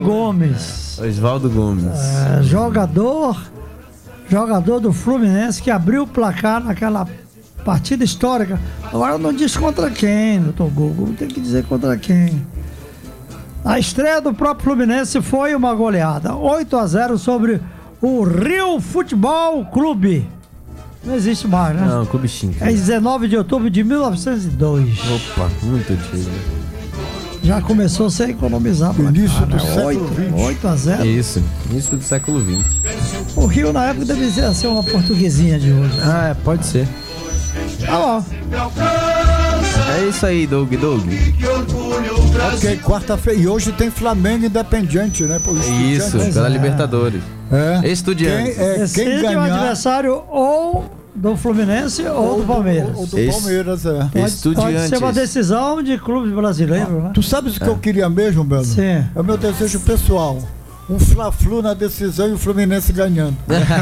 Gomes. Oswaldo Gomes. Jogador do Fluminense que abriu o placar naquela partida histórica. Agora não diz contra quem, doutor Google. Tem que dizer contra quem. A estreia do próprio Fluminense foi uma goleada. 8-0 sobre o Rio Futebol Clube. Não existe mais, né? Não, Clube Xinca. É 19 de outubro de 1902. Opa, muito antigo. Já começou sem economizar. Início do século XX. 8-0. Isso, início do século XX. O Rio na época deveria ser uma portuguesinha de hoje. Pode ser. Tá bom. É isso aí, Doug. Ok, quarta-feira. E hoje tem Flamengo Independiente, né? Isso, pela Libertadores. Estudiantes. Quem Decide ganhar... o adversário ou do Fluminense ou do Palmeiras. Ou do Palmeiras, Pode ser uma decisão de clube brasileiro, né? Tu sabes o que eu queria mesmo, Belo? Sim. É o meu desejo pessoal. Um Fla-Flu na decisão e o Fluminense ganhando.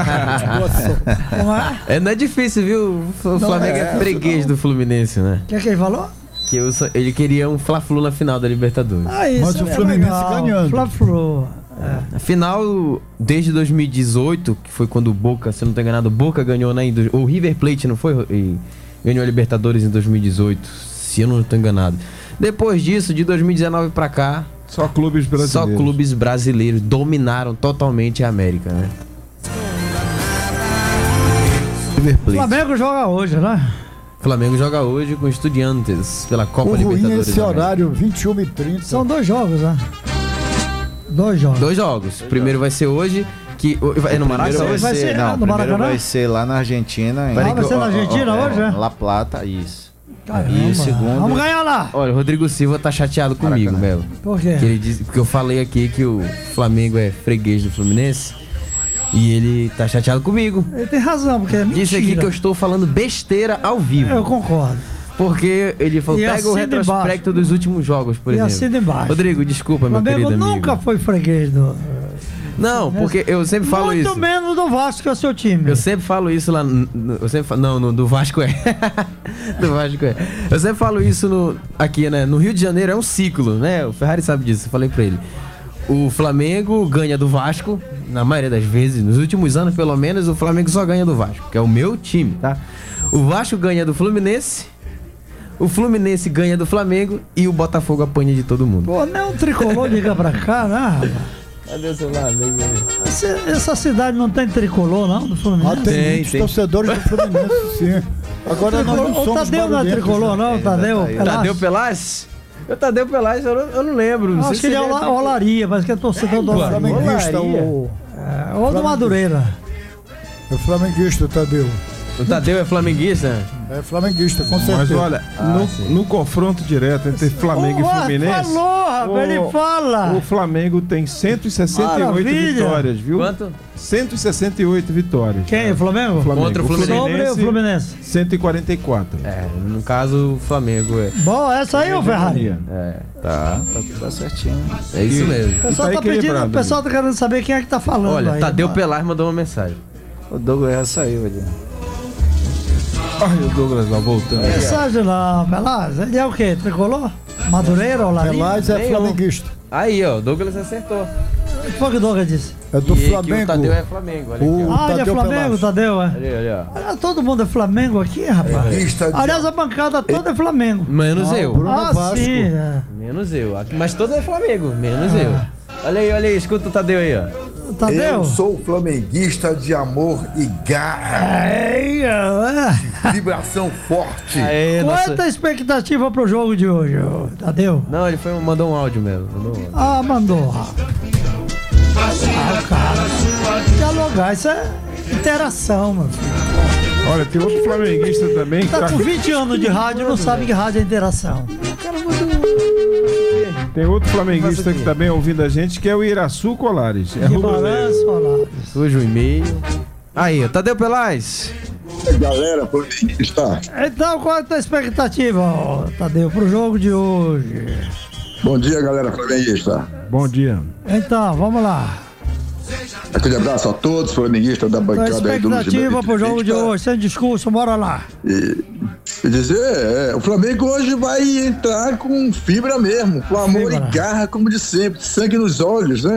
Não é difícil, viu? O Flamengo é freguês do Fluminense, né? O que ele falou? Que ele queria um Fla-Flu na final da Libertadores. Isso mas o Fluminense ganhando. Fla-Flu. A final, desde 2018, que foi quando o Boca, se não tô enganado, o Boca ganhou, né? O River Plate, não foi? E ganhou a Libertadores em 2018, se eu não tô enganado. Depois disso, de 2019 pra cá, só clubes brasileiros dominaram totalmente a América, né? River Plate. O Flamengo joga hoje, né? Flamengo joga hoje com Estudiantes pela Copa Libertadores. Libertadores. Esse horário, 21h30. São 2 jogos, né? 2 jogos. O primeiro vai ser hoje, que é no Maracanã. Vai ser no Maracanã? Vai ser lá na Argentina. Vai ser na Argentina hoje, né? La Plata, isso. Caramba. E o segundo... Vamos ganhar lá. Olha, o Rodrigo Silva tá chateado comigo, Melo. Por quê? Porque eu falei aqui que o Flamengo é freguês do Fluminense. E ele tá chateado comigo. Ele tem razão, porque é mentira. Disse aqui que eu estou falando besteira ao vivo. Eu concordo. Porque ele falou, pega o retrospecto dos últimos jogos, por exemplo. E assim embaixo. Rodrigo, desculpa, meu querido amigo. Nunca foi freguês do... Não, porque eu sempre falo isso. Muito menos do Vasco, que é o seu time. Eu sempre falo isso lá. Do Vasco é. Do Vasco é. Eu sempre falo isso aqui, né? No Rio de Janeiro é um ciclo, né? O Ferrari sabe disso, eu falei pra ele. O Flamengo ganha do Vasco, na maioria das vezes. Nos últimos anos, pelo menos, o Flamengo só ganha do Vasco, que é o meu time, tá? O Vasco ganha do Fluminense. O Fluminense ganha do Flamengo e o Botafogo apanha de todo mundo. Pô, não tricolor liga pra cá, né, rapaz? Cadê o celular, amigo? Essa cidade não tem tricolor, não, do Fluminense? Tem muitos torcedores do Fluminense, sim. Agora nós não somos o Tadeu não é tricolor, não? O Tadeu Pelaz? Tadeu Pelaz? O Tadeu Pelaz, eu não lembro. Não acho que ele é Olaria, mas que é torcedor do Olaria. Flamenguista, ou do Madureira. É flamenguista, o Tadeu. O Tadeu é flamenguista? É flamenguista, com certeza. Mas olha, no confronto direto entre Flamengo e Fluminense... Falou, rapaz, ele fala! O Flamengo tem 168 vitórias, viu? Quanto? 168 vitórias. Quem? O Flamengo? Contra o Fluminense. Sobre o Fluminense. 144. No caso, o Flamengo é... Bom, essa aí, ô Ferrari. Tá certinho. É isso mesmo. O pessoal tá pedindo, o pessoal tá querendo saber quem é que tá falando. Olha, aí, Tadeu Pelaz mandou uma mensagem. O Douglas já saiu ali. Olha o Douglas lá voltando. Mensagem lá, Pelaz. Ele é o quê? Tricolor? Madureira ou Olaria? Pelaz é flamenguista. Aí, ó, o Douglas acertou. O que foi que o Douglas disse? É do Flamengo. O Tadeu é Flamengo, olha aqui, ele é Flamengo, Tadeu, é? Olha, todo mundo é Flamengo aqui, rapaz. Aliás, a bancada toda é Flamengo. Menos eu. Sim. Menos eu. Mas todo é Flamengo, menos eu. Olha aí, escuta o Tadeu aí, ó. Tadeu? Eu sou flamenguista de amor e garra. Vibração forte. Quanta expectativa pro jogo de hoje, Tadeu? Não, ele mandou um áudio mesmo. Mandou. Cara. Dialogar, isso é interação, meu filho. Olha, tem outro flamenguista também que tá com 20 anos de rádio e não sabe que rádio é interação. Tem outro flamenguista que tá bem ouvindo a gente, que é o Iraçu Colares. É Guimarães Colares. Hoje o e-mail. Aí, Tadeu Pelaz. Galera, flamenguista. Então, qual é a tua expectativa, Tadeu, pro jogo de hoje? Bom dia, galera flamenguista. Bom dia. Então, vamos lá. Aquele abraço a todos, flamenguistas da bancada aí do expectativa pro jogo de hoje, sem discurso, bora lá. E Quer dizer, o Flamengo hoje vai entrar com fibra mesmo, com amor Fibra. e garra, como de sempre, sangue nos olhos, né?